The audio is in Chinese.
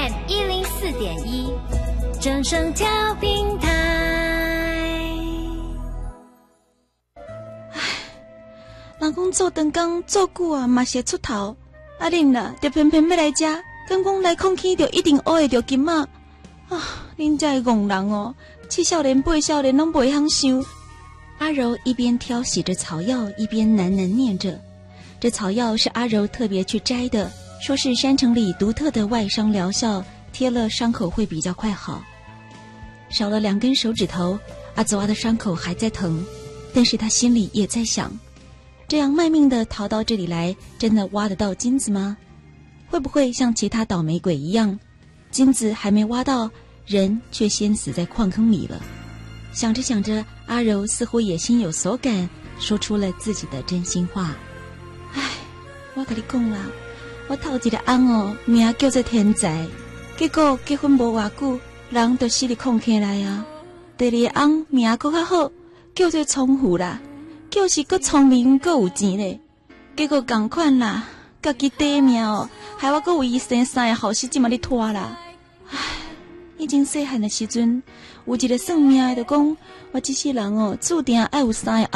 FM104.1，正声调频台。 人讲做长工做久啊，嘛是出头。啊，恁啦，就偏偏要来吃，敢讲来空气就一定学会着金仔啊！恁这个戆人哦，7少年8少年拢袂晓想。 阿柔一边挑洗着草药，一边喃喃念着。这草药是阿柔特别去摘的，说是山城里独特的外伤疗效，贴了伤口会比较快好。少了2根手指头，阿祖阿的伤口还在疼，但是他心里也在想，这样卖命的逃到这里来，真的挖得到金子吗？会不会像其他倒霉鬼一样，金子还没挖到，人却先死在矿坑里了？想着想着，阿柔似乎也心有所感，说出了自己的真心话。 唉，我跟你讲啦，我头一个翁哦，名叫做天才，结果结婚无偌久，人就死伫矿坑内啊。第二个翁名搁较好，叫做聪富啦，就是搁聪明搁有钱咧。结果同款啦，家己第一名哦，害我搁有医生3个后事即马咧拖啦。唉，以前细汉的时阵，有一个算命的就讲，我这世人哦，注定爱有3个